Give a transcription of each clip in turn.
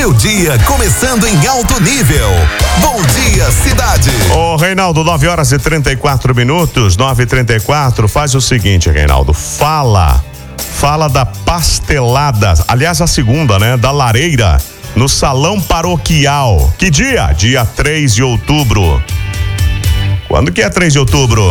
Meu dia começando em alto nível. Bom dia, cidade. Ô, Reinaldo, 9h34, 9h34. Faz o seguinte, Reinaldo. Fala da pastelada. Aliás, a segunda, né? Da lareira, no Salão Paroquial. Que dia? Dia 3 de outubro. Quando que é 3 de outubro?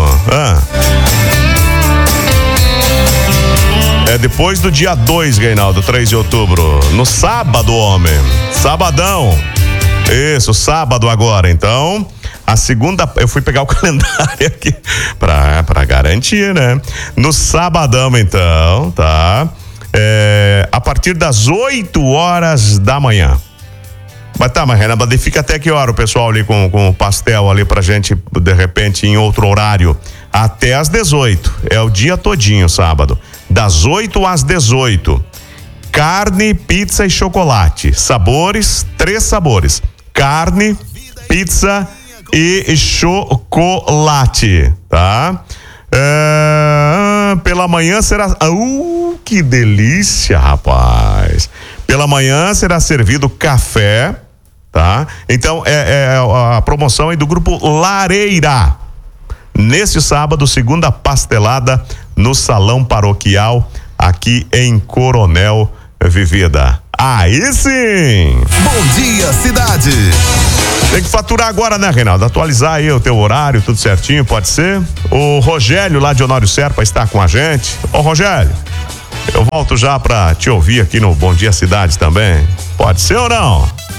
É depois do dia 2, Reinaldo, 3 de outubro. No sábado, homem. Sabadão. Isso, sábado agora. Então, a segunda. Eu fui pegar o calendário aqui pra garantir, né? No sabadão, então, tá? A partir das 8 horas da manhã. Mas tá, Reinaldo, fica até que hora o pessoal ali com o pastel ali pra gente, de repente, em outro horário? Até às 18. É o dia todinho, sábado. Das 8 às 18. Carne, pizza e chocolate. Sabores, 3 sabores. Carne, pizza e chocolate, tá? Pela manhã será... que delícia, rapaz. Pela manhã será servido café, tá? Então, a promoção aí do Grupo Lareira. Neste sábado, segunda pastelada no Salão Paroquial, aqui em Coronel Vivida. Aí sim! Bom dia, cidade! Tem que faturar agora, né, Reinaldo? Atualizar aí o teu horário, tudo certinho, pode ser? O Rogério, lá de Honório Serpa, está com a gente. Ô, Rogério, eu volto já pra te ouvir aqui no Bom Dia Cidade também. Pode ser ou não?